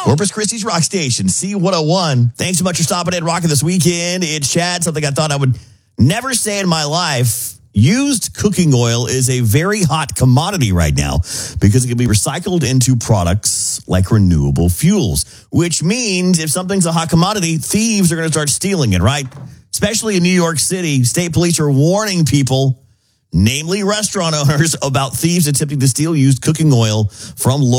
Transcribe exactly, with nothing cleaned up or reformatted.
Corpus Christi's Rock Station, C one oh one. Thanks so much for stopping in, rocking this weekend. It's Chad, something I thought I would never say in my life. Used cooking oil is a very hot commodity right now because it can be recycled into products like renewable fuels, which means if something's a hot commodity, thieves are going to start stealing it, right? Especially in New York City, state police are warning people, namely restaurant owners, about thieves attempting to steal used cooking oil from local